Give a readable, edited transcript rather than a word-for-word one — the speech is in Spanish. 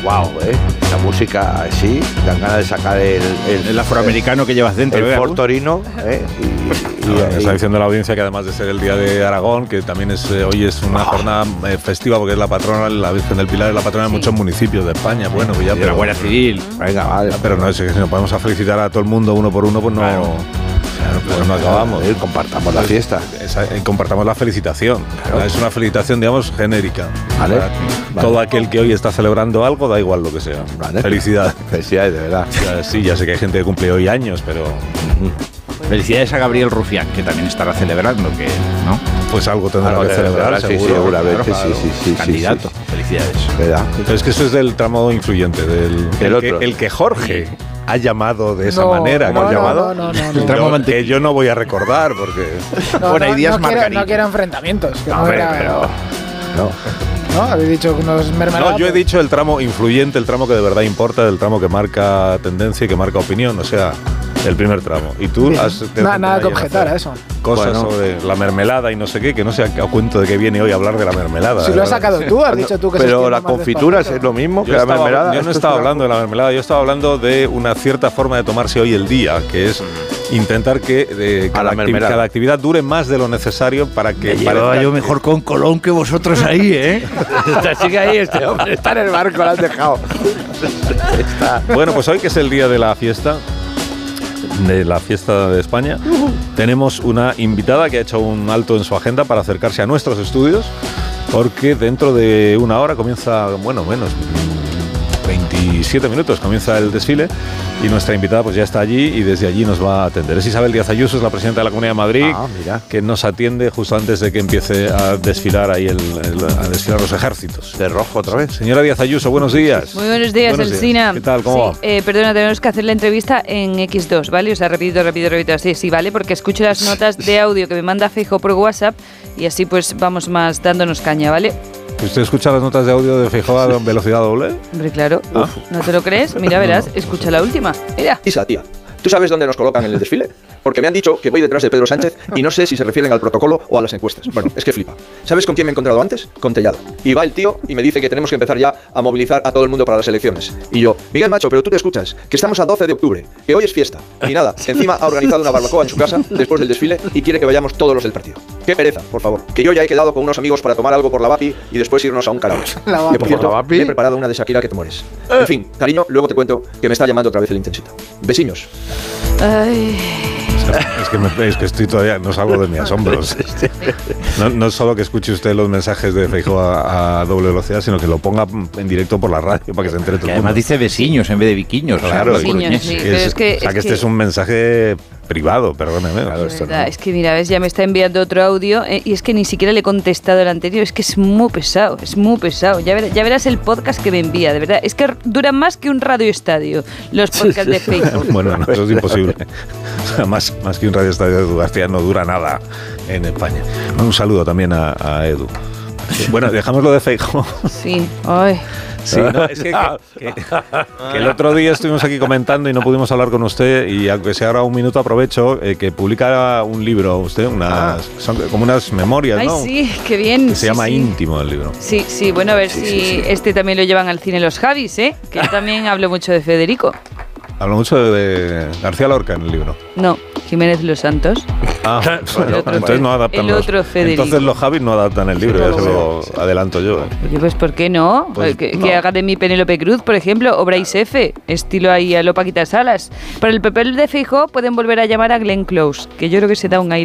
wow, la música así, dan ganas de sacar el afroamericano que llevas dentro. El Ford Torino. Me está diciendo la audiencia que además de ser el Día de Aragón, que también hoy es una jornada festiva porque es la patrona, la Virgen del Pilar es la patrona de muchos municipios de España. Bueno, pues ya, pero la Guardia Civil. Venga, vale. Pero no, si nos podemos felicitar a todo el mundo uno por uno, pues no. Claro, pues no acabamos. Compartamos la fiesta. Compartamos la felicitación. Claro. Es una felicitación, digamos, genérica. Vale. Todo aquel que hoy está celebrando algo, da igual lo que sea. Vale. Felicidades. Felicidades, de verdad. Sí, ya sé que hay gente que cumple hoy años, pero... Felicidades a Gabriel Rufián, que también estará celebrando, que ¿no? Pues algo tendrá que celebrar, sí, seguramente. Claro. Sí. Candidato. Felicidades. ¿Verdad? Pero es que eso es del tramo influyente, el que Jorge ha llamado de esa manera. No. Que yo no voy a recordar, porque... Bueno, hay días Margarita. No quiero enfrentamientos. Que ¿No? Habéis dicho unos mermeladas. No, yo he dicho el tramo influyente, el tramo que de verdad importa, el tramo que marca tendencia y que marca opinión, o sea, el primer tramo. Y tú has... Nada que objetar a eso. Cosas sobre la mermelada y no sé qué, que no sé a cuento de qué viene hoy a hablar de la mermelada. Si lo has sacado tú, has dicho tú que pero la confitura es lo mismo que la mermelada. Yo no estaba hablando de la mermelada, yo estaba hablando de una cierta forma de tomarse hoy el día, que es intentar que cada actividad dure más de lo necesario para que... Llevaba yo mejor con Colón que vosotros ahí, ¿eh? Sigue ahí este hombre, está en el barco, lo has dejado. Bueno, pues hoy que es el día de la fiesta de España, tenemos una invitada que ha hecho un alto en su agenda para acercarse a nuestros estudios, porque dentro de una hora comienza, menos 27 minutos comienza el desfile y nuestra invitada pues ya está allí y desde allí nos va a atender. Es Isabel Díaz Ayuso, es la presidenta de la Comunidad de Madrid, que nos atiende justo antes de que empiece a desfilar ahí a desfilar los ejércitos. De rojo otra vez. Señora Díaz Ayuso, buenos días. Muy buenos días, Alsina. ¿Qué tal? ¿Cómo va? Perdona, tenemos que hacer la entrevista en X2, ¿vale? O sea, repito así, sí, ¿vale? Porque escucho las notas de audio que me manda Feijóo por WhatsApp y así pues vamos más dándonos caña, ¿vale? ¿Usted escucha las notas de audio de Feijóo a velocidad doble? Hombre, claro. ¿No te lo crees? Mira, verás, escucha la última. Mira. Isa, tía, ¿tú sabes dónde nos colocan en el desfile? Porque me han dicho que voy detrás de Pedro Sánchez y no sé si se refieren al protocolo o a las encuestas. Bueno, es que flipa. ¿Sabes con quién me he encontrado antes? Con Tellado. Y va el tío y me dice que tenemos que empezar ya a movilizar a todo el mundo para las elecciones. Y yo, Miguel Macho, pero tú te escuchas, que estamos a 12 de octubre, que hoy es fiesta. Y nada, encima ha organizado una barbacoa en su casa después del desfile y quiere que vayamos todos los del partido. Qué pereza, por favor. Que yo ya he quedado con unos amigos para tomar algo por la Vapi y después irnos a un karaoke. Que por cierto, me he preparado una de Shakira que te mueres. En fin, cariño, luego te cuento que me está llamando otra vez el Intensito. Besiños. Ay... Es que estoy todavía, no salgo de mis asombros. No solo que escuche usted los mensajes de Feijóo a doble velocidad, sino que lo ponga en directo por la radio para que se entere todo el mundo. Además dice veciños en vez de viquiños. Claro, veciños, sí, este es un mensaje privado, perdóneme. Claro, es que mira, ves, ya me está enviando otro audio y es que ni siquiera le he contestado el anterior, es que es muy pesado. Ya verás el podcast que me envía, de verdad. Es que duran más que un radioestadio los podcasts de Feijóo. Bueno, no, eso es imposible. Más que un radioestadio de Edu García no dura nada en España. Un saludo también a Edu. Bueno, dejamos lo de Feijóo. Sí, ay. Sí, no, es que el otro día estuvimos aquí comentando y no pudimos hablar con usted y aunque sea ahora un minuto aprovecho que publicara un libro usted, son como unas memorias, ¿no? Ay, sí, qué bien. Que se llama Íntimo el libro. Sí, bueno, a ver si este también lo llevan al cine los Javis, que yo también hablo mucho de Federico. Hablo mucho de García Lorca en el libro. No, Jiménez Los Santos. Bueno, entonces no adaptan entonces los Javis no adaptan el libro, ya se lo adelanto yo. Oye, pues ¿por qué no? Que haga de mi Penélope Cruz, por ejemplo, o Bryce F., estilo ahí a lo Paquita Salas. Para el papel de Feijóo pueden volver a llamar a Glenn Close, que yo creo que se da un aire